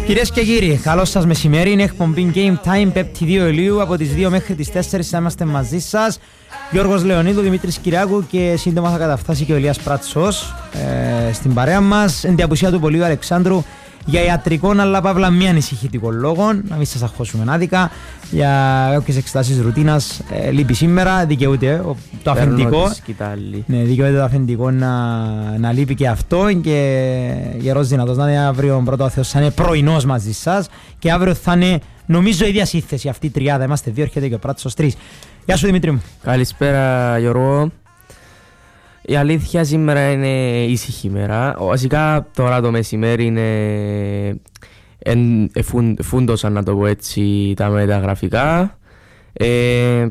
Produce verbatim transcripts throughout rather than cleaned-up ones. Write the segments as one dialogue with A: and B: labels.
A: Κυρίες και κύριοι, καλώς σας μεσημέρι. Είναι εκπομπή Game Time, πέμπτη δύο Ιουλίου. Από τις δύο μέχρι τις τέσσερις θα είμαστε μαζί σας. Γιώργος Λεωνίδου, Δημήτρης Κυριάκου και σύντομα θα καταφτάσει και ο Ηλίας Πράτσος ε, στην παρέα μας. Εν τη απουσία του Πολύου Αλεξάνδρου για ιατρικών αλλά παύλα μη ανησυχητικών λόγων. Να μην σας αγχώσουμε άδικα. Για κάποιες εξετάσεις ρουτίνας ε, λείπει σήμερα. Δικαιούται το αφεντικό. Ναι, δικαιούται το αφεντικό να, να λείπει και αυτό. Και γερός δυνατός να είναι αύριο πρώτο ο Θεός θα είναι πρωινός μαζί σας. Και αύριο θα είναι νομίζω η ίδια σύνθεση. Αυτή η τριάδα. Είμαστε δύο, έρχεται και ο Πράτσος τρεις. Γεια σου Δημήτρη μου.
B: Καλησπέρα Γιώργο. Η αλήθεια σήμερα είναι ήσυχη ημέρα. Βασικά τώρα το μεσημέρι είναι εν, εφούν, φούντωσαν να το πω έτσι τα μεταγραφικά. Ε,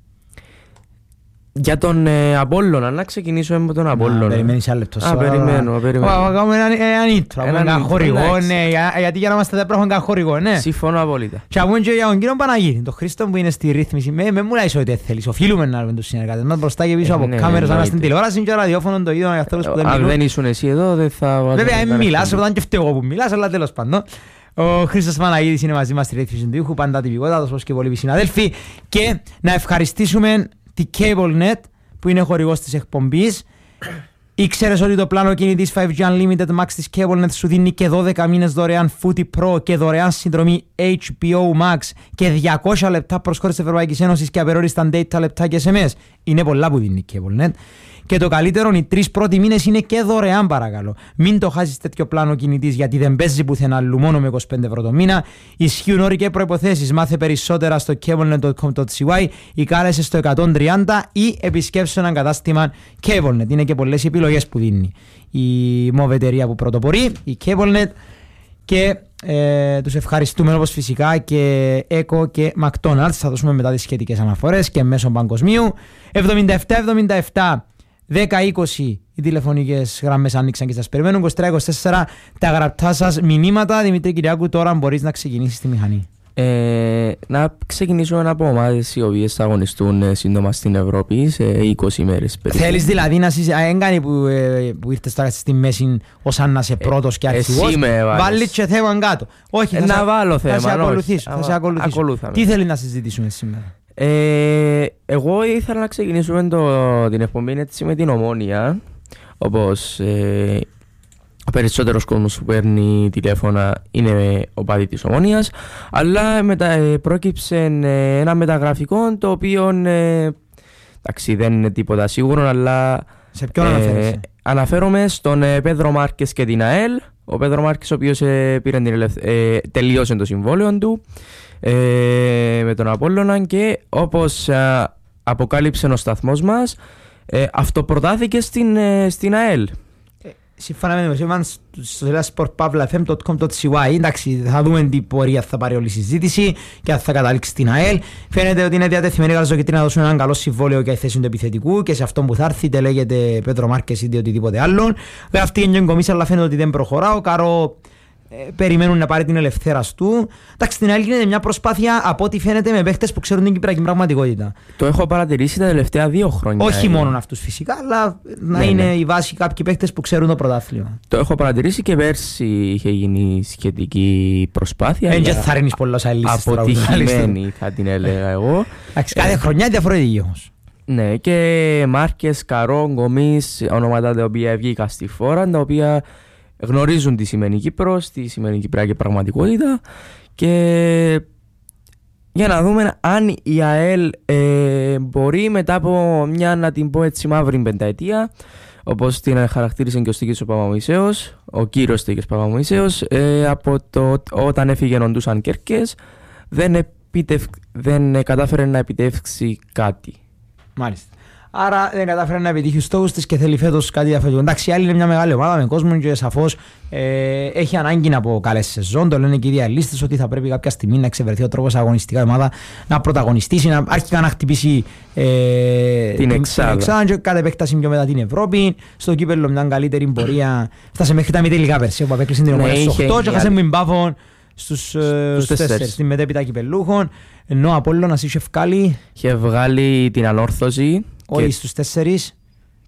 B: για τον ε, Απόλλωνα, να ξεκινήσω με τον Απόλλωνα.
A: Περιμένεις άλλο λεπτό.
B: Α, περιμένω, περιμένω.
A: Κάνουμε έναν ήτρο, έναν χορηγό, γιατί για να είμαστε δεν πρέπει να χορηγό, ναι.
B: Συμφωνώ απόλυτα.
A: Και από και για τον κύριο Παναγίδη, τον Χρήστο που είναι στη ρύθμιση, με μου λάεις ό,τι θέλεις, οφείλουμε να λέμε τους συνεργάτες μας μπροστά και πίσω από κάμερες, να στην τηλεόραση και ραδιόφωνο το ίδιο για αυτούς που δεν μιλούν.
B: Αν δεν ήσουν εσύ εδώ δεν θα...
A: Βέβαια, δεν μιλάς, όταν και φταίω εγώ που μιλάς, αλλά τέλος πάντων. Ο Χρήστος Παναγίδης είναι μαζί μας στη ρύθμιση του ήχου, πάντα τυπικότατος όπως και πολλοί συναδέλφοι. Και να ευχαριστήσουμε τη CableNet που είναι χορηγός της εκπομπής. Ήξερες ότι το πλάνο κινητής φάιβ τζι Unlimited Max της CableNet σου δίνει και δώδεκα μήνες δωρεάν Footy Pro και δωρεάν συνδρομή έιτς μπι ο Max και διακόσια λεπτά προσχώρηση της Ευρωπαϊκής Ένωσης και απεριόριστα data λεπτά και ες εμ ες. Είναι πολλά που δίνει η CableNet. Και το καλύτερο, οι τρεις πρώτοι μήνες είναι και δωρεάν, παρακαλώ. Μην το χάσεις τέτοιο πλάνο κινητής γιατί δεν παίζει πουθενά αλλού, μόνο με είκοσι πέντε ευρώ το μήνα. Ισχύουν όροι και προϋποθέσεις. Μάθε περισσότερα στο cablenet τελεία com τελεία σι γουάι ή κάλεσε στο εκατόν τριάντα ή επισκέψου έναν κατάστημα CableNet. Είναι και πολλές επιλογές που δίνει η μοβ εταιρεία που πρωτοπορεί, η CableNet. Και ε, τους ευχαριστούμε όπως φυσικά και Eco και McDonald's. Θα δώσουμε μετά τις σχετικές αναφορές και μέσω παγκοσμίου. εβδομήντα επτά εβδομήντα επτά δέκα είκοσι οι τηλεφωνικές γραμμές άνοιξαν και σας περιμένουν. είκοσι τρία είκοσι τέσσερα τα γραπτά σας μηνύματα. Δημήτρη Κυριάκου, τώρα μπορείς να ξεκινήσεις τη μηχανή.
B: Ε, να ξεκινήσουμε από ομάδες οι οποίες θα αγωνιστούν σύντομα στην Ευρώπη σε είκοσι ημέρες περίπου.
A: Θέλεις δηλαδή να είσαι έγκανη που, ε, που ήρθες τώρα στη μέση ως αν να είσαι πρώτος και αρχηγός.
B: Εσύ με βάλεις.
A: Βάλεις και θέμα κάτω. Όχι,
B: ε,
A: θα
B: να
A: σε,
B: βάλω θέμα.
A: Θα σε ακολουθήσω. Θα σε ακολουθήσω.
B: Ακολούθαμε.
A: Τι θέλεις να συζητήσουμε σήμερα?
B: Ε, εγώ ήθελα να ξεκινήσουμε το, την εκπομπή έτσι με την Ομόνοια. Όπως ε, ο περισσότερος κόσμος που παίρνει τηλέφωνα είναι ο παδί της Ομόνοιας. Αλλά μετα, ε, πρόκειψε ε, ένα μεταγραφικό το οποίο ε, εντάξει, δεν είναι τίποτα σίγουρο, αλλά
A: σε ποιον ε, αναφέρεσαι?
B: Αναφέρομαι στον ε, Πέδρο Μάρκες και την ΑΕΛ. Ο Πέδρο Μάρκες ο οποίος ε, πήρε την ελευθε... ε, τελείωσε το συμβόλαιο του Ε, με τον Απόλλωνα και όπως α, αποκάλυψε ο σταθμός μας ε, αυτοπροτάθηκε στην, ε, στην ΑΕΛ.
A: ε, Σύμφωνα με το μεσήμαν στο sport pavla f m τελεία com τελεία c y, εντάξει, θα δούμε τι πορεία θα πάρει όλη η συζήτηση και αν θα καταλήξει στην ΑΕΛ. Φαίνεται ότι είναι διατεθειμένοι οι γαλαζοκίτρινοι να δώσουν έναν καλό συμβόλαιο για η θέση του επιθετικού και σε αυτό που θα έρθει είτε λέγεται Πέτρο Μάρκες είτε οτιδήποτε άλλον. Γραφτεί και κομίσα, αλλά φαίνεται ότι δεν προχωρά. Ο Καρό Ε, περιμένουν να πάρει την ελευθέρα του. Εντάξει, στην άλλη γίνεται μια προσπάθεια από ό,τι φαίνεται με παίχτες που ξέρουν την κυπριακή πραγματικότητα.
B: Το έχω παρατηρήσει τα τελευταία δύο χρόνια.
A: Όχι ε. μόνο αυτούς φυσικά, αλλά να ναι, είναι ναι. η βάση κάποιοι παίχτες που ξέρουν το πρωτάθλημα.
B: Το έχω παρατηρήσει και πέρσι είχε γίνει σχετική προσπάθεια.
A: Δεν θα ρίνεις πολλά σαν λύσεις.
B: Αποτυχημένη θα την έλεγα εγώ.
A: Εντάξει, κάθε χρονιά διαφορετική όμως.
B: Ναι, και Μάρκες, Καρό, Γκομής, ονόματα τα οποία βγήκαν στη φόρα, τα οποία γνωρίζουν τι σημαίνει Κύπρος, τι σημαίνει Κυπριακή πραγματικότητα και για να δούμε αν η ΑΕΛ ε, μπορεί μετά από μια, να την πω έτσι, μαύρη πενταετία, όπως την χαρακτήρισε και ο Στίκης ο Παπαμωυσέος, ο κύριος Στίκης Παπαμωυσέος, ε, από το όταν έφυγε ο Ντούσαν Κέρκες δεν, επιτευ... δεν κατάφερε να επιτεύξει κάτι.
A: Μάλιστα. Άρα δεν κατάφερε να επιτύχει τους στόχους της και θέλει φέτος κάτι διαφορετικό. Εντάξει, η άλλη είναι μια μεγάλη ομάδα με κόσμο και σαφώς ε, έχει ανάγκη από καλές σεζόν. Το λένε και οι διαλύστες ότι θα πρέπει κάποια στιγμή να εξευρεθεί ο τρόπος αγωνιστικά η ομάδα να πρωταγωνιστήσει, να αρχικά να χτυπήσει ε,
B: την εξάδα
A: και κάθε επέκταση πιο μετά την Ευρώπη. Στο κύπελλο μια καλύτερη πορεία. Φτάσε μέχρι τα μη τελικά πέρσι όπου απέκλεισε την Ομόνια στους οκτώ και έχασε με Μπάφον στους τέσσερις στην μετέπειτα κυπελλούχων. Ενώ ο Απόλλωνας είχε βγάλει
B: είχε βγάλει την ανόρθωση.
A: Όλοι στους τέσσερις.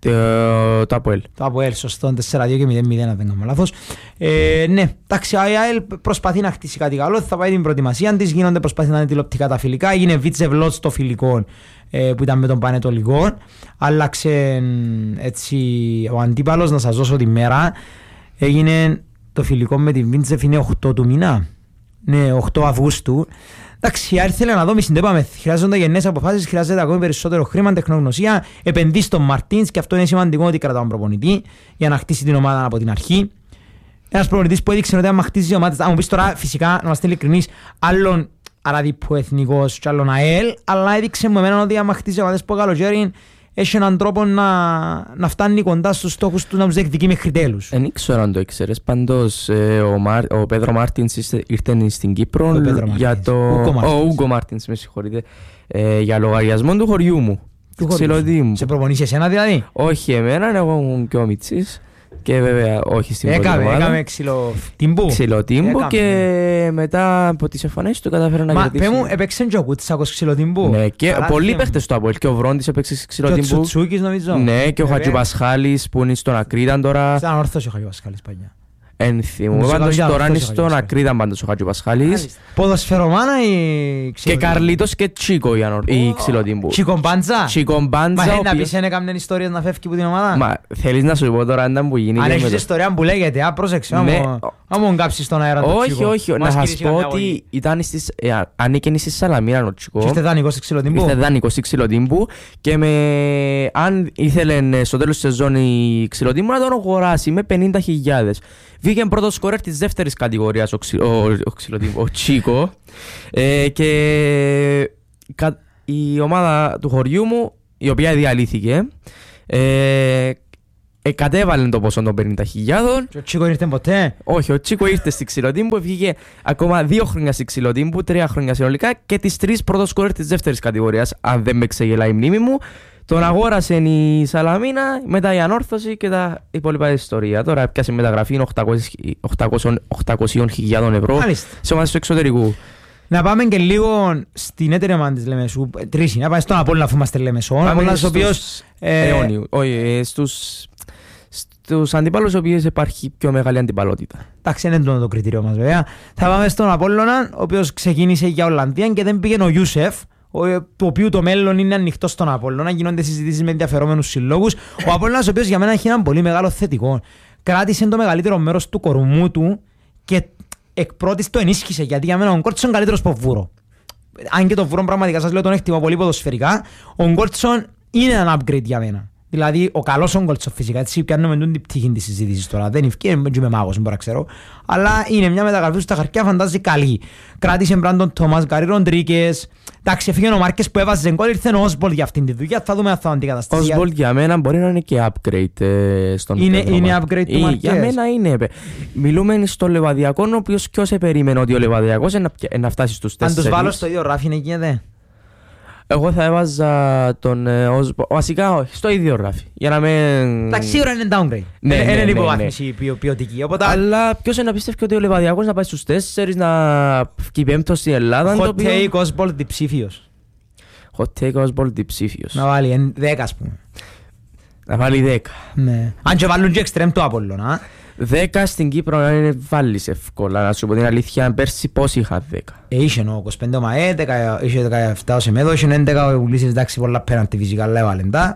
B: Το ΑΠΟΕΛ.
A: Το ΑΠΟΕΛ, σωστό, τέσσερα δύο και μηδέν μηδέν, αν δεν κάνω λάθος. Ε, ναι, εντάξει, η ΑΕΛ προσπαθεί να χτίσει κάτι καλό, θα πάει την προετοιμασία της, γίνονται προσπαθεί να είναι τηλεοπτικά τα φιλικά, έγινε Βίτσευλότ στο φιλικό ε, που ήταν με τον Πανετολικό, άλλαξε έτσι ο αντίπαλος, να σας δώσω τη μέρα, έγινε το φιλικό με την Βίντσεφ, είναι οκτώ του μήνα, ναι, οκτώ Αυγούστου. Εντάξει, ήθελε να δω, μη συντέπαμε, χρειάζονται γενναίες αποφάσεις, χρειάζεται ακόμη περισσότερο χρήμα, τεχνογνωσία, επενδύσει στον Μαρτίνς και αυτό είναι σημαντικό ότι κρατάμε προπονητή για να χτίσει την ομάδα από την αρχή. Ένας προπονητής που έδειξε ότι άμα χτίσει ομάδες, αν μου πεις τώρα φυσικά, να είμαστε ειλικρινείς, άλλον Αραδίπου εθνικός και άλλον ΑΕΛ, αλλά έδειξε μου εμένα ότι άμα χτίσει ομάδες που καλοκαίρι έχει έναν τρόπο να, να φτάνει κοντά στους στόχους του να τους εκδικεί μέχρι τέλους.
B: Δεν ήξερα αν το ήξερες, πάντως ε, ο, Μάρ, ο Πέδρο Μάρτινς ήρθε στην Κύπρο για το... Ο Ούγκο Μάρτινς, με συγχωρείτε, ε, για λογαριασμό του χωριού μου.
A: Του χωριού μου. Σε προπονήσει εσένα δηλαδή?
B: Όχι εμένα, εγώ ήμουν και ο Μιτσής. Και βέβαια όχι στην πρώτη ομάδα.
A: Έκαμε ξυλοτύμπου.
B: Ξυλοτύμπου και μετά από τις εμφανίσεις του κατάφερε να κρατήσει.
A: Μα πέ μου έπαιξε και ο Κούτσακος ξυλοτύμπου.
B: Ναι, και πολλοί παίχτες του ΑΠΟΕΛ. Και ο Βρόντις έπαιξε ξυλοτύμπου.
A: Και ο Τσουτσούκης νομίζω.
B: Ναι, και ο Χατζηπασχάλης που είναι στον Ακρίταν τώρα.
A: Ήταν όρθος ο Χατζηπασχάλης παλιά.
B: Ενθυμώ, πάντως τώρα είναι στον Ακρίταν πάντως ο Χατζηπασχάλης.
A: Ποδοσφαιρομάνα ή
B: και Καρλίτος και Τσίκο η ξυλοτύμπου.
A: Τσικομπάντζα.
B: Τσικομπάντζα.
A: Μα να πεις είναι κάμνεν ιστορίες να φεύγει από την ομάδα.
B: Μα θέλεις να σου πω τώρα αν που γίνει.
A: Αν έχεις ιστορία που λέγεται, α, πρόσεξε, άμα κάψεις στον αέρα το Τσίκο.
B: Όχι, όχι, να σας πω ότι ανήκαινε στη Σαλαμίνα ο Τσίκο.
A: Ήρθε δανεικός στη ξυλοτύμπου.
B: Ήρθε δανεικός στη ξυλοτύμπου και αν ήθελε στο τέλος της σεζόν η ξυλοτύμπου να τον αγοράσει με πενήντα χιλιάδες. Βγήκε πρώτος σκορέρ της δεύτερης κατηγορίας ο, ξυ, ο, ο, ο Τσίκο ε, και κα, η ομάδα του χωριού μου, η οποία διαλύθηκε, ε, ε, κατέβαλε το ποσό των πενήντα χιλιάδων.
A: Και ο Τσίκο ήρθε ποτέ?
B: Όχι, ο Τσίκο ήρθε στη Ξυλοτύμπου, βγήκε ακόμα δύο χρόνια στη Ξυλοτύμπου, τρία χρόνια συνολικά και τις τρεις πρώτος σκορέρ της δεύτερης κατηγορίας, αν δεν με ξεγελάει η μνήμη μου. Τον αγόρασε η Σαλαμίνα, μετά η ανόρθωση και τα υπόλοιπα ιστορία. Τώρα πιάσε μεταγραφή οκτακόσιες χιλιάδες ευρώ σε ομάδες του εξωτερικού.
A: Να πάμε και λίγο στην έτερη ομάδα της Λεμεσού. Τρεις είναι, να πάμε στον Απόλλωνα αφού είμαστε Λεμεσό.
B: Πάμε στους αιώνιου, όχι, στους αντιπάλους ο οποίος υπάρχει πιο μεγάλη αντιπαλότητα.
A: Εντάξει, είναι το κριτήριο μας βέβαια. Θα πάμε στον Απόλλωνα, ο οποίος ξεκίνησε για Ολλανδία και δεν πήγαινε ο Ιούσεφ, το οποίο το μέλλον είναι ανοιχτό στον Απόλλωνα, γίνονται συζητήσεις με ενδιαφερόμενους συλλόγους. Ο Απόλλωνας, ο οποίος για μένα έχει έναν πολύ μεγάλο θετικό, κράτησε το μεγαλύτερο μέρος του κορμού του και εκ πρώτης το ενίσχυσε, γιατί για μένα ο Γκόρτσον καλύτερος από Βούρο. Αν και το Βούρο πραγματικά σας λέω τον εκτιμώ πολύ ποδοσφαιρικά, ο Γκόρτσον είναι ένα upgrade για μένα. Δηλαδή ο καλός ο Γκόρτσον φυσικά, έτσι πιάνουμε την πτυχή της συζήτησης τώρα, δεν ευκαιρία, είμαι μάγος, δεν μπορώ να ξέρω, αλλά είναι μια μεταγραφή στα χαρτιά φαντάζει καλή. Κράτησε Μπράντον Τόμας, Γκάρι Ροντρίκες, εντάξει έφυγε ο Μάρκες που έβαζε γκολ, ήρθε ο Όσμπολτ για αυτήν τη δουλειά, θα δούμε αν θα αντικαταστήσει.
B: Ο Όσμπολτ για μένα μπορεί να είναι και upgrade ε, στον
A: είναι, είναι upgrade του Μάρκες.
B: Για μένα είναι. Μιλούμε στο Λεβαδιακό, ο οποίος ποιος επερίμενε ότι ο Λεβαδιακός είναι να φτάσει στους τέσσερις.
A: Αν τους βάλω στο ίδιο ράφι είναι γίνεται.
B: Εγώ θα έβαζα τον ε, Όσμπολτ, βασικά όχι, στο ίδιο ράφι. Για να με...
A: Εντάξει, σίγουρα είναι downgrade.
B: Ναι,
A: είναι
B: ναι,
A: είναι
B: ναι,
A: υποβάθμιση ναι. ποιοτική. Οπότε...
B: Αλλά ποιος είναι να πιστεύει ότι ο Λεβαδιακός να πάει στους τέσσερις, να βγει πέμπτος στην Ελλάδα.
A: Hot take Όσμπολτ διψήφιος.
B: Hot take Όσμπολτ διψήφιος.
A: Να βάλει δέκα ας πούμε.
B: Να βάλει δέκα.
A: Ναι. Αν και βάλουν και εξτρέμ το Απόλλωνα.
B: δέκα στην Κύπρο να είναι βάλεις εύκολα, να σου πω την αλήθεια, πέρσι πώς είχα δέκα.
A: Ε, είχε ο είκοσι πέντε ο ΜΑΕ, είχε δεκαεπτά ο Σεμέδο, είχε έντεκα ο Ουλίσης, εντάξει πολλά πέναντι φυσικά, αλλά έβαλεν τα.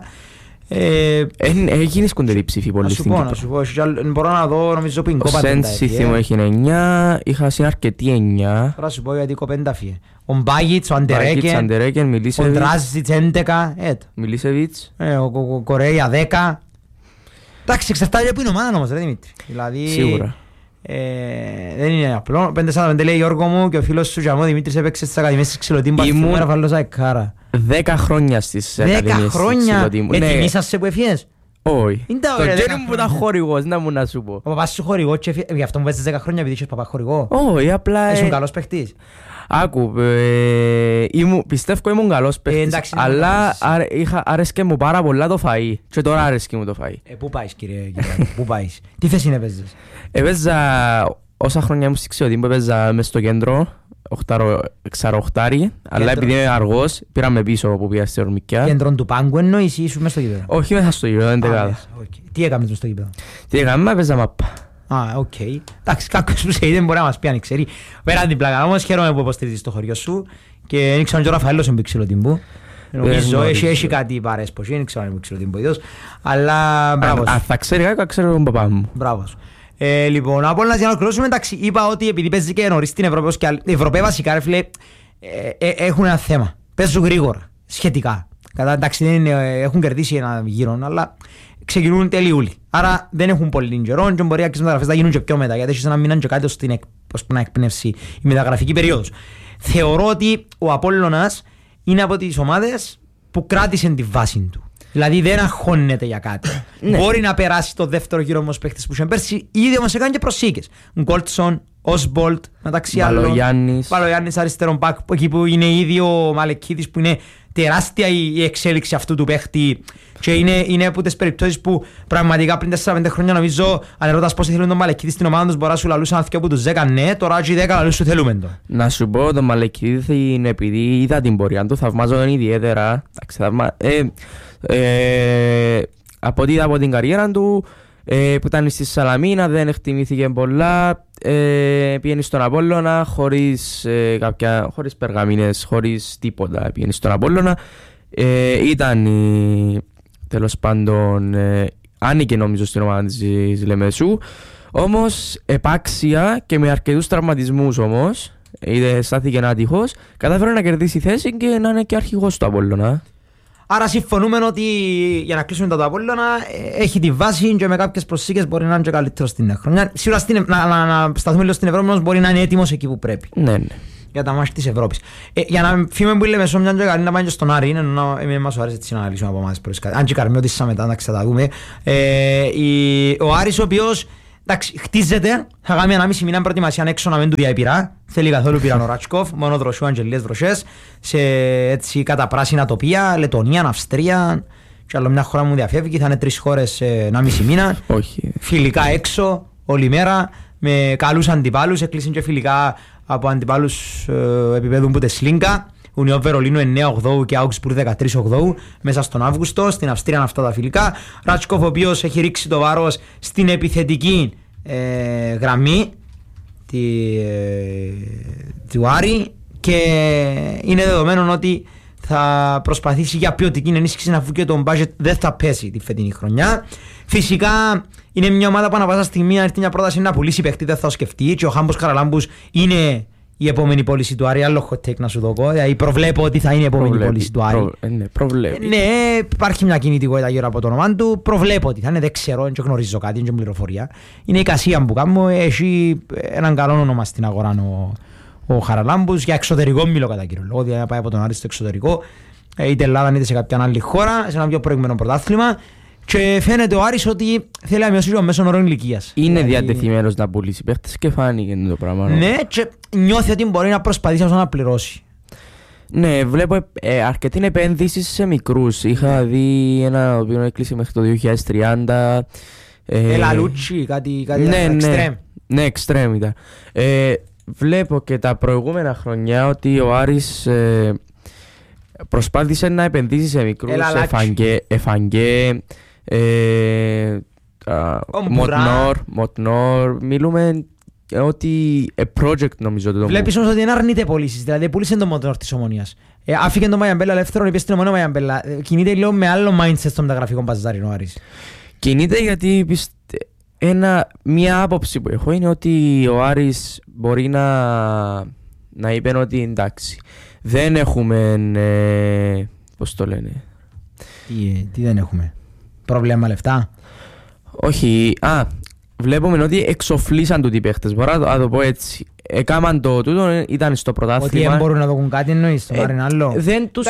B: Έγινες κοντέρι ψήφι πολύ στην Κύπρο.
A: Να σου πω, να σου πω, μπορώ να δω νομίζω που είναι κόπα
B: πέντα. Ο Σέντ Σύθιμο έχει εννιά, είχα σε αρκετή εννιά.
A: Τώρα σου πω γιατί κοπέντα φύγε. Ο Μπάγιτς, ο Αντερέκεν, ο Ντράζιτς έντεκα,
B: Μιλίσεβιτς,
A: ο Κορέια δέκα. Εντάξει, εξαρτάται που είναι ομάδα όμως, ρε Δημήτρη. Δηλαδή,
B: σίγουρα.
A: Ε, δεν είναι απλό. πέντε σαράντα πέντε λέει Γιώργο μου και ο φίλος σου Γιαμώ Δημήτρης έπαιξε στις Ακαδημίες της Ξυλοτύμπου.
B: Ήμουν
A: δέκα
B: χρόνια στις Ακαδημίες της Ξυλοτύμπου.
A: Ετοιμήσασαι που εφιές.
B: Όχι. Το γέρι μου που ήταν χορηγός, να μου να σου πω.
A: Ο παπάς σου χορηγό και γι' αυτό μου παίζεις δέκα χρόνια επειδή είχες παπά χορηγό.
B: Όχι, απλά...
A: Ήσουν καλός παιχτής.
B: Άκου, ε, ήμου, πιστεύω ήμουν καλός παίχτης, ε, εντάξει, αλλά άρεσκε μου πάρα πολλά το φαΐ και τώρα άρεσκε μου το φαΐ.
A: Ε, πού πάεις κύριε, κύριε πού πάεις, τι θέση είναι παίζεις?
B: Έπαιζα, όσα χρόνια ήμουν στη Ξυλοτύμπου έπαιζα μες στο κέντρο, εξαροχτάρι, αλλά επειδή είναι αργός, πήραμε πίσω που πήγα στη Ορμικιά.
A: Κέντρον του πάγκου εννοείς ή ήσουν μέσα στο γήπεδο?
B: Όχι, μέσα στο γήπεδο, εντεκάδα.
A: Τι έκαμε στο γήπεδο?
B: Τι έκαμε, έπαιζα μάπα.
A: Α, οκ. Εντάξει, κάποιος που σε είδε μπορεί να μας πει αν ξέρει. Πέραν την πλάκα, όμως χαίρομαι που υποστηρίζεις το χωριό σου και δεν ξέρω αν και ο Ραφαέλος είναι ξυλοτυμπού. Νομίζω έχει κάτι παρέσπωση, δεν ξέρω αν είναι ξυλοτυμπού ίδιος, αλλά μπράβο.
B: Αν θα ξέρει κάτι, θα ξέρω τον παπά μου.
A: Μπράβο. Ε, λοιπόν, από όλα να ολοκληρώσουμε, εντάξει, είπα ότι επειδή παίζει και νωρίς στην Ευρώπη, και οι Ευρωπαίοι βασικά, ρε φίλε, ε, ε, έχουν ένα θέμα. Παίζουν γρήγορα, σχετικά. Κατά, εντάξει, δεν είναι, έχουν κερδίσει ένα γύρο, αλλά ξεκινούν τελειούλοι. Άρα δεν έχουν πολύ καιρό και μπορεί να αρχίσουν μεταγραφές να γίνουν και πιο μετά, γιατί έχεις ένα μήνα και κάτι ώστε να εκπνεύσει η μεταγραφική περίοδος. Θεωρώ ότι ο Απόλλωνας είναι από τις ομάδες που κράτησε τη βάση του. Δηλαδή δεν αγχώνεται για κάτι. Ναι. Μπορεί να περάσει το δεύτερο γύρο όμως παίχτες που είχαν πέρσι, ήδη όμως έκανε και προσήκες. Γκόλτσον, Όσμπολτ, μεταξύ άλλων.
B: Παλογιάννης.
A: Παλογιάννης αριστερόν πακ, εκεί που είναι ήδη ο Μαλεκίδης, που είναι τεράστια η εξέλιξη αυτού του παίχτη. Και είναι, είναι από τις περιπτώσεις που πραγματικά πριν τέσσερα πέντε χρόνια νομίζω, αν ερωτάς πώς θέλουν τον Μαλεκίδη στην ομάδα τους, μπορεί να σου λαλούσαν αυτοί που τους δέκα ναι, τώρα και οι δέκα λαλούς σου θέλουμε το.
B: Να σου πω, τον Μαλεκίδη είναι επειδή είδα την πορεία του, θαυμάζω τον ιδιαίτερα. Ε, ε, από ό,τι είδα από την καριέρα του, ε, που ήταν στη Σαλαμίνα, δεν εκτιμήθηκε πολλά. Ε, πήγαινε στον Απόλλωνα χωρίς, ε, κάποια, χωρίς περγαμίνες, χωρίς τίποτα. Πήγαινε στον Απόλλωνα. Ε, ήταν η, τέλος πάντων, ε, άνοικε νομίζω στην ομάδα της Λεμεσού. Όμως επάξια και με αρκετούς τραυματισμούς όμως, είδε στάθηκε ένα ατυχώς, κατάφερε να κερδίσει θέση και να είναι και αρχηγός του Απόλλωνα.
A: Άρα συμφωνούμε ότι για να κλείσουμε το Απόλλωνα έχει τη βάση και με κάποιες προσθήκες μπορεί να είναι και καλύτερο στην χρονιά. Σίγουρα στην, να, να, να σταθούμε λίγο στην Ευρώπη, όμως μπορεί να είναι έτοιμος εκεί που πρέπει.
B: Ναι, ναι.
A: Για τα μάχη της Ευρώπης. Ε, για να φύγουμε που λέμε σώμια και καλή να πάμε και στον Άρη, είναι να ε, μας αρέσει έτσι να αναλύσουμε από εμάς. Αν και Καρμιώτησα μετά, εντάξει, θα τα δούμε. Ε, η, ο Άρης ο οποίος εντάξει, χτίζεται, θα κάνει ένα μισή μήνα προετοιμασία έξω να μην του διαπειρά. Θέλει καθόλου πήραν ο Ράτσκοφ, μόνο δροσού αγγελίες βροχές, σε έτσι κατά πράσινα τοπία, Λετωνία, Αυστρία. Και άλλο μια χώρα μου διαφεύγει, θα είναι τρεις χώρες σε ένα μισή μήνα.
B: Όχι.
A: Φιλικά έξω, όλη μέρα, με καλούς αντιπάλους, έκλεισαν και φιλικά από αντιπάλους ε, επίπεδου Μπουτεσλίνκα. Ουνιόν Βερολίνου εννέα ογδόου και Augsburg δεκατρείς ογδόου μέσα στον Αύγουστο. Στην Αυστρία είναι αυτά τα φιλικά. Ράτσκοφ ο οποίος έχει ρίξει το βάρος στην επιθετική ε, γραμμή τη, ε, του Άρη και είναι δεδομένο ότι θα προσπαθήσει για ποιοτική ενίσχυση αφού και το budget δεν θα πέσει τη φετινή χρονιά. Φυσικά είναι μια ομάδα που ανά πάσα στιγμή αν έρθει μια πρόταση να πουλήσει παίχτη δεν θα το σκεφτεί και ο Χάμπος Καραλάμπους είναι η επόμενη πώληση του Άρη. Άλλο hot take να σου δω. Δηλαδή προβλέπω ότι θα είναι η επόμενη προβλέπει, πώληση του Άρη.
B: Προ, ναι, προβλέπει.
A: Ναι, υπάρχει μια κινητικότητα γύρω από το όνομα του. Προβλέπω ότι θα είναι, δεν ξέρω, δεν γνωρίζω κάτι, δεν πληροφορία. Είναι η κασία που κάνω. Έχει έναν καλό όνομα στην αγορά ο, ο Χαραλάμπους για εξωτερικό μήλο κατά κύριο λόγο. Δηλαδή να πάει από τον Άρη στο εξωτερικό, είτε Ελλάδα είτε σε κάποια άλλη χώρα, σε ένα πιο προηγούμενο πρωτάθλημα. Και φαίνεται ο Άρης ότι θέλει να μειώσει το μέσον όρο ηλικίας.
B: Είναι δηλαδή διατεθειμένος να πουλήσει παίχτες και φάνηκε το πράγμα.
A: Ναι, και νιώθει ότι μπορεί να προσπαθήσει να πληρώσει.
B: Ναι, βλέπω ε, αρκετή επένδυση σε μικρούς. Είχα δει ένα το οποίο έκλεισε μέχρι το δύο χιλιάδες τριάντα.
A: Ε, Ελαλούτσι, κάτι, κάτι
B: ναι,
A: εξτρέμ.
B: Ναι, εξτρέμ ήταν. Ε, βλέπω και τα προηγούμενα χρονιά ότι ο Άρης ε, προσπάθησε να επενδύσει σε μικρούς. Εφαγγέ, εφαγγέ Ε, Μοτνόρ, Μοτνόρ, μιλούμε ότι a project νομίζω το
A: βλέπεις όμως ότι δεν αρνείται πωλήσεις, δηλαδή πούλησε το Μοτνόρ της Ομονίας. Ε, άφηκε τον Μαγιαμπέλα ελεύθερο, είπε στην Ομονία Μαγιαμπέλα. Κινείται λίγο με άλλο mindset στο μεταγραφικό παζάρι ο Άρης.
B: Κινείται γιατί πιστε... Ένα, μια άποψη που έχω είναι ότι ο Άρης μπορεί να, να είπε ότι εντάξει, δεν έχουμε, ε, πώς το λένε.
A: Τι, τι δεν έχουμε. Πρόβλημα λεφτά.
B: Όχι. Α, βλέπουμε ότι εξοφλήσαν τούτοι οι παίχτες. Μπορώ να το πω έτσι. Έκαναν το τούτο, ήταν στο πρωτάθλημα.
A: Ότι δεν μπορούν να δοκούν κάτι εννοείς, το πάρει άλλο.
B: Δεν τους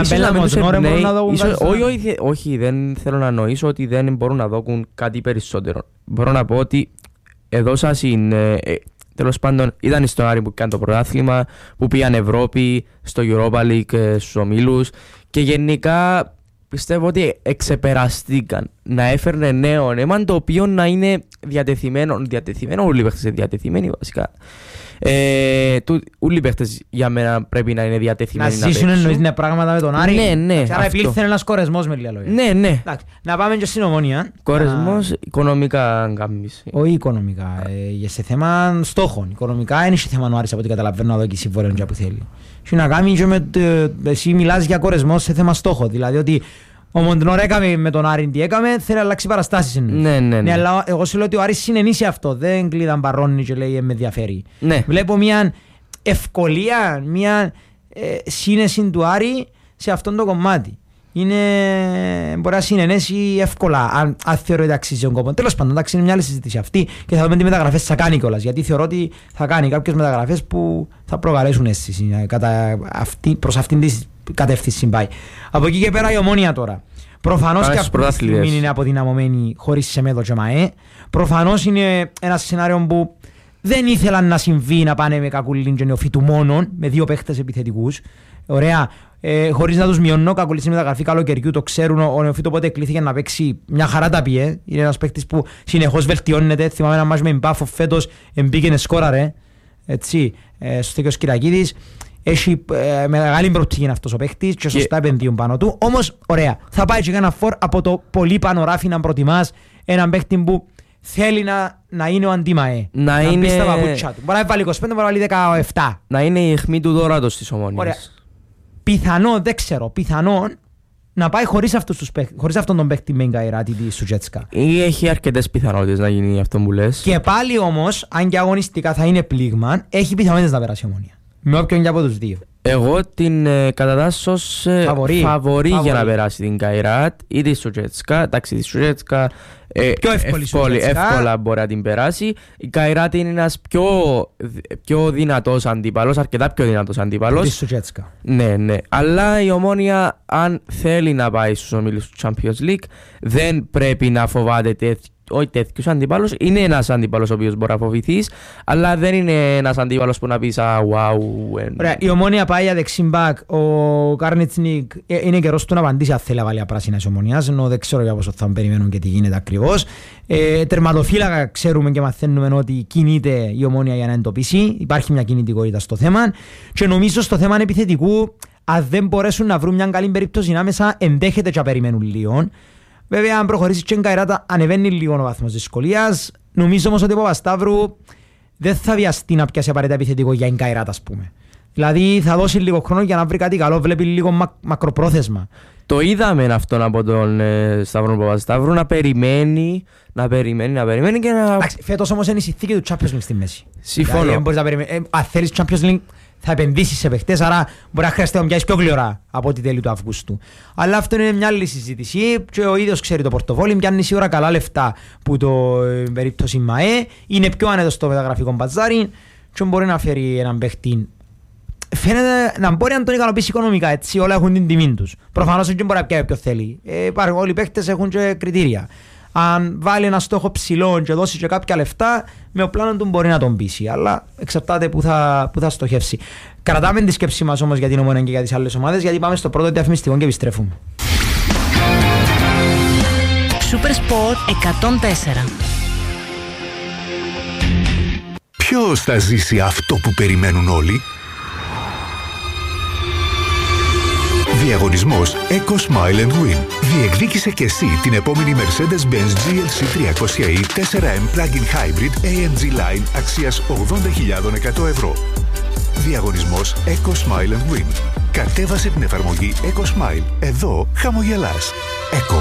B: εμπνέει. Όχι, δεν θέλω να εννοήσω ότι δεν μπορούν να δοκούν κάτι περισσότερο. Μπορώ να πω ότι εδώ σας είναι... Τέλος πάντων, ήταν στον Άρη που έκανε το πρωτάθλημα, που πήγαν Ευρώπη, στο Europa League, στους ομίλους και γενικά... Πιστεύω ότι εξεπεραστήκαν. να έφερνε νέο αίμα το οποίο να είναι διατεθειμένο, διατεθειμένο όλοι οι παίχτες είναι διατεθειμένοι βασικά. Ε, του, όλοι οι παίχτες για μένα πρέπει να είναι διατεθειμένοι να,
A: να ζήσουν εννοείς ναι, πράγματα με τον Άρη.
B: Ναι, ναι.
A: Άρα επήλθε ένας κορεσμός με λίγα λόγια.
B: Ναι, ναι.
A: Εντάξει, να πάμε και στην Ομόνια.
B: Κορεσμός, α... οικονομικά γκάμμις.
A: Όχι οικονομικά, ε, σε θέμα στόχων. Οικονομικά είναι σε θέμα ο Άρης από ό,τι καταλαβαίνω να δω και συμβόλαιο που θέλει. Και να κάνει και με, εσύ μιλάς για κορεσμό σε θέμα στόχο. Δηλαδή ότι ο Μοντνόρ έκαμε με τον Άρη τι έκαμε, θέλει να αλλάξει παραστάσεις.
B: Ναι, ναι, ναι.
A: ναι, αλλά εγώ σου λέω ότι ο Άρης συνενεί σε αυτό. Δεν κλείδαν παρώνει και λέει με ενδιαφέρει.
B: Ναι.
A: Βλέπω μια ευκολία, μια ε, σύνεση του Άρη σε αυτό το κομμάτι. Είναι, μπορεί να συνενέσει εύκολα αν, αν θεωρώ ότι αξίζει τον κόπο. Τέλος πάντων, εντάξει, είναι μια άλλη συζήτηση αυτή και θα δούμε τι μεταγραφές θα κάνει κιόλας. Γιατί θεωρώ ότι θα κάνει κάποιες μεταγραφές που θα προκαλέσουν αίσθηση κατά αυτή, προς αυτήν την κατεύθυνση πάει. Από εκεί και πέρα η Ομόνια τώρα. Προφανώς και αυτή τη στιγμή είναι αποδυναμωμένη χωρίς Σεμέδο και ΜΑΕ. Προφανώς είναι ένα σενάριο που δεν ήθελαν να συμβεί να πάνε με Κακουλίν και Νεοφίτου μόνον, με δύο παίχτες επιθετικούς. Ωραία. Ε, χωρίς να τους μειώνω, Κακουλίν στη μεταγραφή καλοκαιριού το ξέρουν. Ο Νεοφίτου οπότε κλείθηκε να παίξει μια χαρά τα πιέ. Είναι ένας παίχτης που συνεχώς βελτιώνεται. Θυμάμαι ένα μάτς με Μπάφο φέτος, εμπήκαινε σκόραρε. Έτσι, ε, στο Στέκιος Κυρακίδης. Έχει ε, μεγάλη προοπτική αυτός ο παίχτης και σωστά επενδύουν πάνω του. Όμως, ωραία, θα πάει και ένα φόρ από το πολύ πάνω ράφι να προτιμάς έναν παίχτη που θέλει να, να είναι ο αντίμαε.
B: Να, να είναι... μπει
A: στα παπούτσια του. Μπορεί να βάλει είκοσι πέντε, μπορεί να βάλει δεκαεπτά.
B: Να είναι η αιχμή του δώρατος της Ομόνοιας.
A: Ωραία. Πιθανό, δεν ξέρω, πιθανό να πάει χωρίς, αυτούς, χωρίς αυτόν τον παίχτη με εγκαϊράτη της Σουτζέτσκα.
B: Ή έχει αρκετές πιθανότητες να γίνει αυτό που λες.
A: Και πάλι όμως, αν και αγωνιστικά θα είναι πλήγμα, έχει πιθανότητες να περάσει η Ομόνια. Με όποιον και από τους δύο.
B: Εγώ την ε, κατατάσσω ως ε, φαβορί. Φαβορί για να περάσει την Καϊράτ ή τη Σουτζέτσκα. Εντάξει, τη Σουτζέτσκα ε,
A: πιο εύκολη
B: εύκολη, εύκολα μπορεί να την περάσει. Η Καϊράτ είναι ένας πιο, πιο δυνατός αντίπαλος, αρκετά πιο δυνατός αντίπαλος.
A: Τη Σουτζέτσκα.
B: Ναι, ναι. Αλλά η Ομόνια, αν θέλει να πάει στους ομίλους του Champions League, δεν πρέπει να φοβάται τέτοιο. Όχι τέτοιος αντίπαλος, είναι ένας αντίπαλος ο οποίος μπορεί να φοβηθείς, αλλά δεν είναι ένας αντίπαλος που να πεις «Α, wow».
A: Ωραία, η Ομόνια πάει για δεξιμπακ, ο Καρνιτσνίκ είναι καιρός του να απαντήσει αν θέλει να βάλει πράσινα της Ομονίας, ενώ δεν ξέρω για πόσο θα περιμένουν και τι γίνεται ακριβώς. Ε, τερματοφύλακα ξέρουμε και μαθαίνουμε ότι κινείται η Ομόνια για να εντοπίσει, υπάρχει μια κινητικότητα στο θέμα και νομίζω στο θέμα επιθετικού, αν δεν μπορέσουν να βρουν μια καλή περίπτωση ανάμεσα, ενδέχεται και να περιμένουν λίγο. Βέβαια, αν προχωρήσει και η Καϊράτα, ανεβαίνει λίγο ο βαθμός δυσκολίας. Νομίζω όμως ότι ο Παπασταύρου δεν θα βιαστεί να πιάσει απαραίτητα επιθετικό για την Καϊράτα, ας πούμε. Δηλαδή θα δώσει λίγο χρόνο για να βρει κάτι καλό, βλέπει λίγο μα, μακροπρόθεσμα.
B: Το είδαμε αυτόν από τον ε, Σταύρο Παπασταύρου να περιμένει, να περιμένει, να περιμένει και να...
A: Φέτος όμως είναι η συνθήκη του Champions League στη μέση.
B: Συμφωνώ.
A: Δηλαδή, μπορείς να περιμένει... ε, αν θέλεις Champions League, θα επενδύσεις σε παιχτές, άρα μπορεί να χρειαστεί να πιάσεις πιο γλυωρά από τη τέλη του Αυγούστου. Αλλά αυτό είναι μια άλλη συζήτηση και ο ίδιος ξέρει το πορτοφόλι, πιάνει σίγουρα καλά λεφτά που το ε, περίπτωση ΜΑΕ, είναι πιο άνετο στο μεταγραφικό μπαζάρι και μπορεί να φέρει έναν παίχτη. Φαίνεται να μπορεί να τον ικανοποιήσει οικονομικά, έτσι όλα έχουν την τιμή τους. Προφανώς δεν μπορεί να πιάσει ποιο θέλει. Ε, όλοι οι παίχτες έχουν και κριτήρια. Αν βάλει ένα στόχο ψηλό και δώσει και κάποια λεφτά, με ο πλάνο του μπορεί να τον πείσει. Αλλά εξαρτάται που θα, που θα στοχεύσει. Κρατάμε τη σκέψη μας όμως για την Ομόνια και για τις άλλες ομάδες, γιατί πάμε στο πρώτο διαφημιστικό και επιστρέφουμε.
C: Supersport εκατόν τέσσερα.
D: Ποιος θα ζήσει αυτό που περιμένουν όλοι? Διαγωνισμός Eco Smile and Win. Διεκδίκησε και εσύ την επόμενη Mercedes-Benz τζι ελ σι τριακόσια ι φορ εμ Plug-in Hybrid έι εμ τζι Line αξίας ογδόντα χιλιάδες εκατό ευρώ. Διαγωνισμός Eco Smile and Win. Κατέβασε την εφαρμογή Eco Smile. Εδώ χαμογελάς. Eco.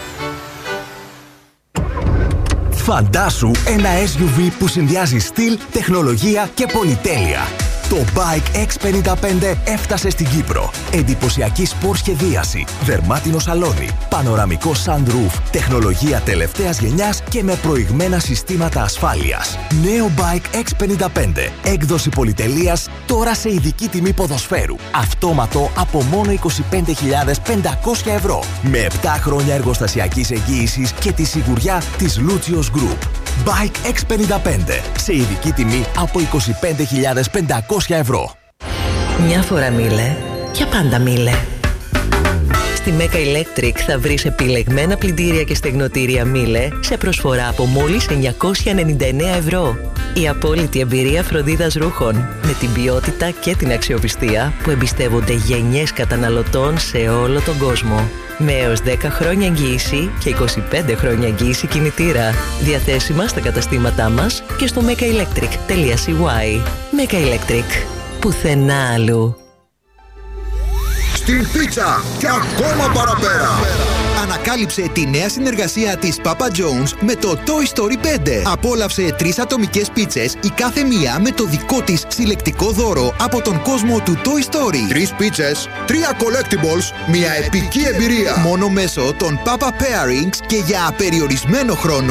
E: Φαντάσου ένα ες γιου βι που συνδυάζει στυλ, τεχνολογία και πολυτέλεια. Το Bike εξ πενήντα πέντε έφτασε στην Κύπρο. Εντυπωσιακή σπορ σχεδίαση, δερμάτινο σαλόνι, πανοραμικό sunroof, τεχνολογία τελευταίας γενιάς και με προηγμένα συστήματα ασφάλειας. Νέο Bike εξ πενήντα πέντε, έκδοση πολυτελείας, τώρα σε ειδική τιμή ποδοσφαίρου. Αυτόματο από μόνο είκοσι πέντε χιλιάδες πεντακόσια ευρώ. Με επτά χρόνια εργοστασιακής εγγύησης και τη σιγουριά της Lucios Group. Bike εξ πενήντα πέντε, σε ειδική τιμή από είκοσι πέντε χιλιάδες πεντακόσια ευρώ.
C: Μια φορά μίλε, για πάντα μίλε.
F: Στη Mega Electric θα βρεις επιλεγμένα πλυντήρια και στεγνοτήρια Miele σε προσφορά από μόλις εννιακόσια ενενήντα εννέα ευρώ. Η απόλυτη εμπειρία φροντίδας ρούχων με την ποιότητα και την αξιοπιστία που εμπιστεύονται γενιές καταναλωτών σε όλο τον κόσμο. Με έως δέκα χρόνια εγγύηση και είκοσι πέντε χρόνια εγγύηση κινητήρα. Διαθέσιμα στα καταστήματά μας και στο megaelectric τελεία c y. Mega Electric. Πουθενά αλλού.
G: Στην πίτσα και ακόμα παραπέρα. Ανακάλυψε τη νέα συνεργασία της Papa John's με το Toy Story πέντε. Απόλαυσε τρεις ατομικές πίτσες, η κάθε μία με το δικό της συλλεκτικό δώρο από τον κόσμο του Toy Story. Τρεις πίτσες, τρία collectibles, μια επική εμπειρία. Μόνο μέσω των Papa Pairings και για απεριορισμένο χρόνο.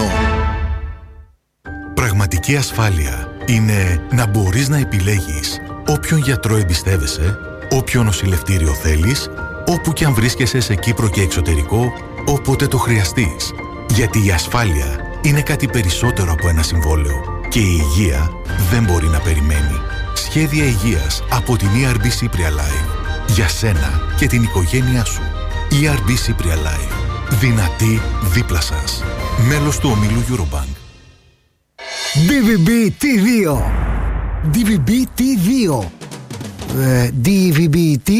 H: Πραγματική ασφάλεια είναι να μπορείς να επιλέγεις όποιον γιατρό εμπιστεύεσαι, όποιο νοσηλευτήριο θέλεις, όπου και αν βρίσκεσαι σε Κύπρο και εξωτερικό, όποτε το χρειαστείς. Γιατί η ασφάλεια είναι κάτι περισσότερο από ένα συμβόλαιο και η υγεία δεν μπορεί να περιμένει. Σχέδια υγείας από την ι αρ μπι Cypria Life. Για σένα και την οικογένειά σου. ι αρ μπι Cypria Life. Δυνατή δίπλα σας. Μέλος του ομίλου Eurobank.
I: ντι βι μπι τι δύο. ντι βι μπι τι δύο. Ε, ντι βι μπι τι.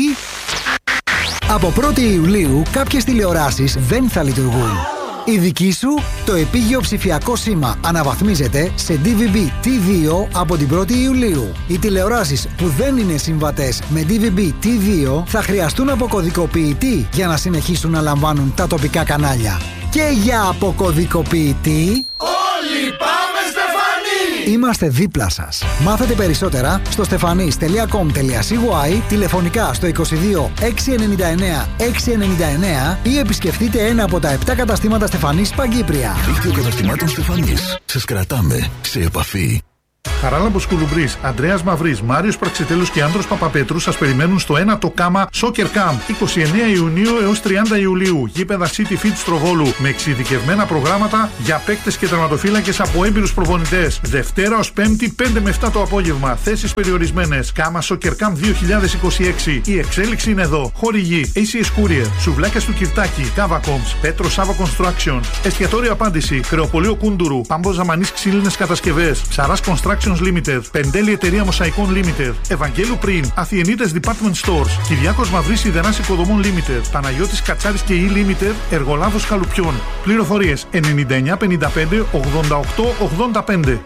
I: Από πρώτη Ιουλίου κάποιες τηλεοράσεις δεν θα λειτουργούν. Η δική σου, το επίγειο ψηφιακό σήμα αναβαθμίζεται σε ντι βι μπι τι δύο από την πρώτη Ιουλίου. Οι τηλεοράσεις που δεν είναι συμβατές με ντι βι μπι τι δύο θα χρειαστούν αποκωδικοποιητή για να συνεχίσουν να λαμβάνουν τα τοπικά κανάλια. Και για αποκωδικοποιητή...
J: Όλοι πάμε Στεφανή!
I: Είμαστε δίπλα σας. Μάθετε περισσότερα στο stefanis τελεία com τελεία c y, τηλεφωνικά στο είκοσι δύο έξι ενενήντα εννέα έξι ενενήντα εννέα ή επισκεφτείτε ένα από τα επτά καταστήματα Στεφανής Παγκύπρια.
E: Δίκτυο καταστημάτων Στεφανής. Σας κρατάμε σε επαφή.
K: Χαράλαμπος Κουλουμπρής, Ανδρέας Μαυρής, Μάριος Πραξιτέλους και Άνδρος Παπαπέτρου σας περιμένουν στο ένατο κάμα Soccer Camp είκοσι εννέα Ιουνίου έως τριάντα Ιουλίου. Γήπεδα City Fit Στροβόλου με εξειδικευμένα προγράμματα για παίκτες και τερματοφύλακες από έμπειρους προπονητές. Δευτέρα ως Πέμπτη πέντε με επτά το απόγευμα. Θέσεις περιορισμένες. Κάμα Soccer Camp δύο χιλιάδες είκοσι έξι. Η εξέλιξη είναι εδώ. Χορηγή έι σι ες Courier, Σουβλάκια του Κυρτάκη, Cavacoms, Πέτρο Σάβα Construction, Εστιατόριο Απάντηση, Κρεοπολείο Κούντουρου, Πάμπο Ζαμανής Ξύλινες Κατασκευές, Ψαράς Construction Limited, Πεντέλη Εταιρεία Μοσαϊκών Limited, Ευαγγέλου Πριν, Αθιενίτες Department Stores, Κυριάκος Μαυρής Ιδεράς Οικοδομών Limited, Παναγιώτης Κατσάρης και E Limited, Εργολάβος Καλουπιών. Πληροφορίες ενενήντα εννέα πενήντα πέντε ογδόντα οκτώ ογδόντα πέντε.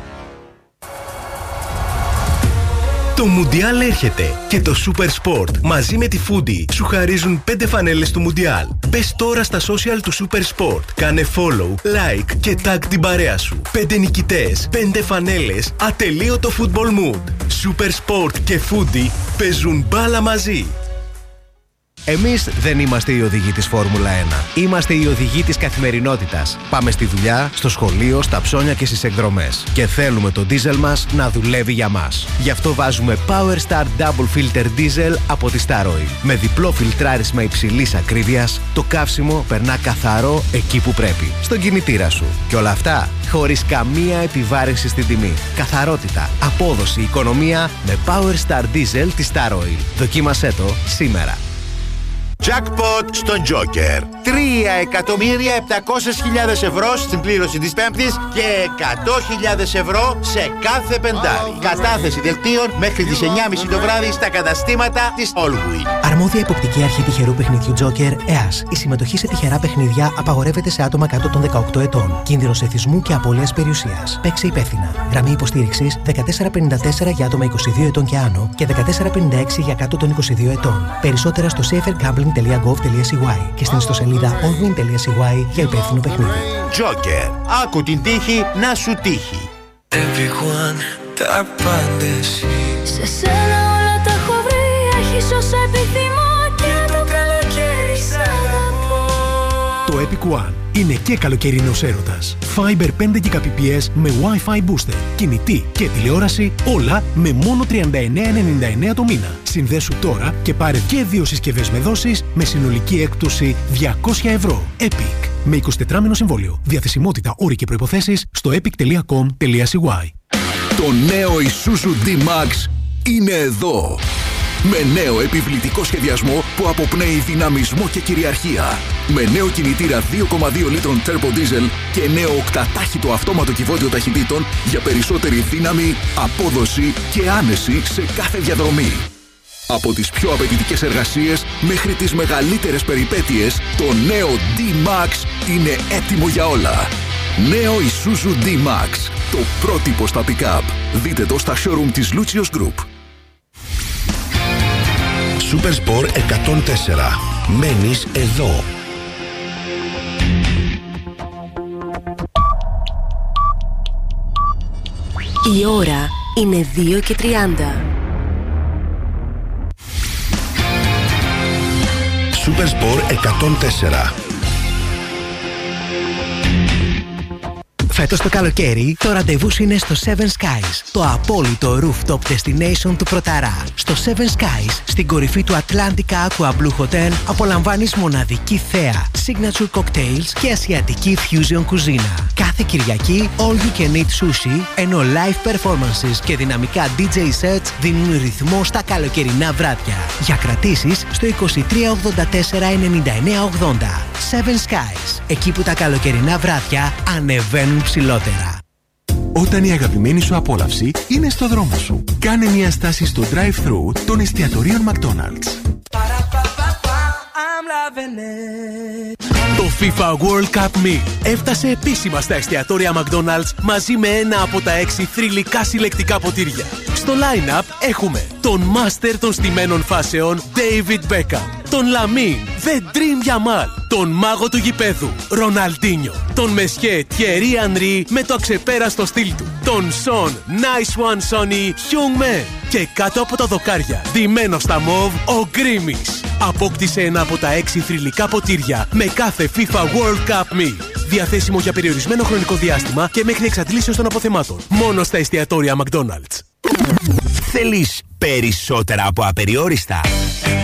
L: Το Μουντιάλ έρχεται και το Super Sport μαζί με τη Foodie σου χαρίζουν πέντε φανέλες του Μουντιάλ. Μπες τώρα στα social του Super Sport, κάνε follow, like και tag την παρέα σου. Πέντε νικητές, πέντε φανέλες, ατελείωτο football mood. Super Sport και Foodie παίζουν μπάλα μαζί.
M: Εμείς δεν είμαστε οι οδηγοί της Φόρμουλα ένα. Είμαστε οι οδηγοί της καθημερινότητας. Πάμε στη δουλειά, στο σχολείο, στα ψώνια και στις εκδρομές. Και θέλουμε το ντίζελ μας να δουλεύει για μας. Γι' αυτό βάζουμε Power Star Double Filter Diesel από τη Star Oil. Με διπλό φιλτράρισμα υψηλής ακρίβειας, το καύσιμο περνά καθαρό εκεί που πρέπει. Στον κινητήρα σου. Και όλα αυτά χωρίς καμία επιβάρυνση στην τιμή. Καθαρότητα, απόδοση, οικονομία με Power Star Diesel της Star Oil. Δοκίμασέ το σήμερα.
N: Jackpot στον Joker. τρία εκατομμύρια επτακόσιες χιλιάδες ευρώ στην πλήρωση της Πέμπτης και εκατό χιλιάδες ευρώ σε κάθε πεντάρι. Κατάθεση δελτίων μέχρι τις εννιά και μισή το βράδυ στα καταστήματα της Allwin.
O: Αρμόδια υποπτική αρχή τυχερού παιχνιδιού Joker, ΕΑΣ. Η συμμετοχή σε τυχερά παιχνίδια απαγορεύεται σε άτομα κάτω των δεκαοκτώ ετών. Κίνδυνος εθισμού και απώλειας περιουσίας. Παίξε υπεύθυνα. Γραμμή υποστήριξης δεκατέσσερα πενήντα τέσσερα για άτομα είκοσι δύο ετών και άνω και δεκατέσσερα πενήντα έξι για κάτω των είκοσι δύο ετών. Περισσότερα στο safer gambling τελεία gov τελεία c y και στην ιστοσελίδα allwin τελεία c y για υπεύθυνο παιχνίδι.
N: Joker. Άκου την τύχη να σου τύχει.
P: Everyone, τα πάντα εσύ. Σε σένα όλα τα έχω βρει. Έχεις όσα επιθυμώ και το καλοκαίρι σ' αγαπώ.
Q: Το Epic One είναι και καλοκαιρινός έρωτας. Fiber πέντε Gbps με Wi-Fi booster, κινητή και τηλεόραση, όλα με μόνο τριάντα εννέα ενενήντα εννέα το μήνα. Συνδέσου τώρα και πάρε και δύο συσκευές με δόσεις με συνολική έκπτωση διακόσια ευρώ. Epic. Με εικοσιτετράμηνο συμβόλαιο. Διαθεσιμότητα, όροι και προϋποθέσεις στο epic τελεία com τελεία c y.
E: Το νέο Isuzu ντι μαξ είναι εδώ. Με νέο επιβλητικό σχεδιασμό που αποπνέει δυναμισμό και κυριαρχία. Με νέο κινητήρα δύο κόμμα δύο λίτρων Turbo Diesel και νέο οκτατάχυτο αυτόματο κυβότιο ταχυτήτων για περισσότερη δύναμη, απόδοση και άνεση σε κάθε διαδρομή. Από τις πιο απαιτητικές εργασίες μέχρι τις μεγαλύτερες περιπέτειες, το νέο D-Max είναι έτοιμο για όλα. Νέο Isuzu D-Max, το πρότυπο στα pick-up. Δείτε το στα showroom της Lucius Group.
L: Supersport εκατόν τέσσερα. Μένεις εδώ.
R: Η ώρα είναι δύο και τριάντα.
L: Supersport εκατόν τέσσερα.
O: Φέτος το καλοκαίρι, το ραντεβού σου είναι στο Seven Skies, το απόλυτο rooftop destination του Πρωταρά. Στο Seven Skies, στην κορυφή του Atlantica Aqua Blue Hotel, απολαμβάνεις μοναδική θέα, signature cocktails και ασιατική fusion κουζίνα. Κάθε Κυριακή, all you can eat sushi, ενώ live performances και δυναμικά ντι τζέι sets δίνουν ρυθμό στα καλοκαιρινά βράδια. Για κρατήσεις στο είκοσι τρία ογδόντα τέσσερα ενενήντα εννέα ογδόντα. Seven Skies, εκεί που τα καλοκαιρινά βράδια ανεβαίνουν ψηλότερα.
S: Όταν η αγαπημένη σου απόλαυση είναι στο δρόμο σου, κάνε μια στάση στο drive-thru των εστιατορίων McDonald's.
Q: Το FIFA World Cup Meal έφτασε επίσημα στα εστιατόρια McDonald's μαζί με ένα από τα έξι θρυλικά συλλεκτικά ποτήρια. Στο line-up έχουμε τον Master των στημένων φάσεων David Beckham, τον Lamine The Dream Yamal, τον μάγο του γηπέδου Ροναλντίνιο, τον Μεσχέ Thierry Henry με το αξεπέραστο στυλ του, τον Son Nice One Sonny Heung-min και κάτω από τα δοκάρια, ντυμένο στα μοβ, ο Γκρίμις. Απόκτησε ένα από τα έξι θρυλικά ποτήρια με κάθε FIFA World Cup Meal. Διαθέσιμο για περιορισμένο χρονικό διάστημα και μέχρι εξαντλήσεως των αποθεμάτων. Μόνο στα εστιατόρια McDonald's.
T: Θέλεις περισσότερα από απεριόριστα?